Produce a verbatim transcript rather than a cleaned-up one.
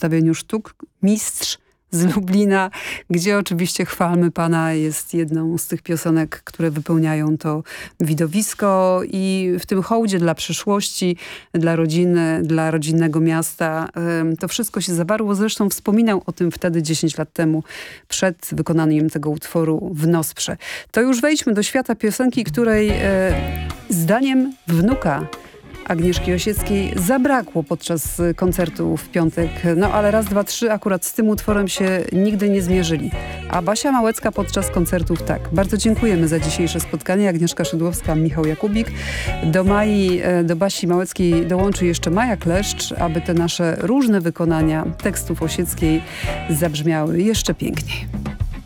ustawieniu sztuk, mistrz z Lublina, gdzie oczywiście Chwalmy Pana jest jedną z tych piosenek, które wypełniają to widowisko i w tym hołdzie dla przyszłości, dla rodziny, dla rodzinnego miasta to wszystko się zawarło. Zresztą wspominał o tym wtedy dziesięć lat temu przed wykonaniem tego utworu w Nosprze. To już wejdźmy do świata piosenki, której e, zdaniem wnuka Agnieszki Osieckiej zabrakło podczas koncertu w piątek. No ale raz, dwa, trzy akurat z tym utworem się nigdy nie zmierzyli. A Basia Małecka podczas koncertów tak. Bardzo dziękujemy za dzisiejsze spotkanie. Agnieszka Szydłowska, Michał Jakubik. Do Mai, do Basi Małeckiej dołączy jeszcze Maja Kleszcz, aby te nasze różne wykonania tekstów Osieckiej zabrzmiały jeszcze piękniej.